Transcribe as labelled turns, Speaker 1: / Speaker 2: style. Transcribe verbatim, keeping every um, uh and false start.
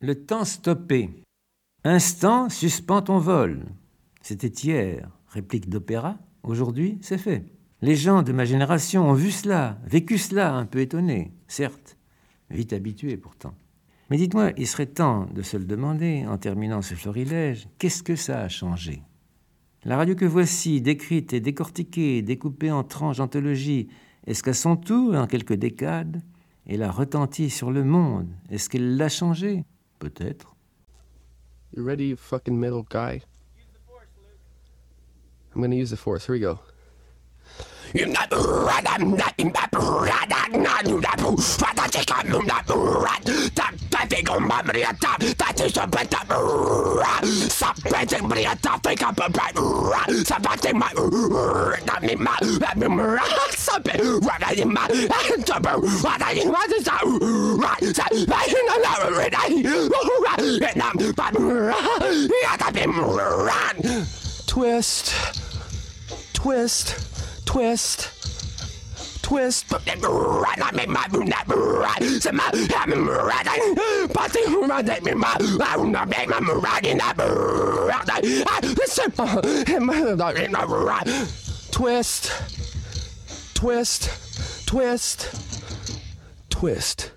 Speaker 1: Le temps stoppé. Instant, suspends ton vol. C'était hier, réplique d'opéra. Aujourd'hui, c'est fait. Les gens de ma génération ont vu cela, vécu cela, un peu étonnés, certes, vite habitués pourtant. Mais dites-moi, il serait temps de se le demander, en terminant ce florilège, qu'est-ce que ça a changé ? La radio que voici, décrite et décortiquée, découpée en tranches d'anthologie, est-ce qu'à son tour, en quelques décades, elle a retenti sur le monde ? Est-ce qu'elle l'a changé ? Peut-être.
Speaker 2: You ready, you fucking metal guy? I'm gonna use the force. Here we go. Twist, twist, twist, twist. Twist, twist, twist, twist.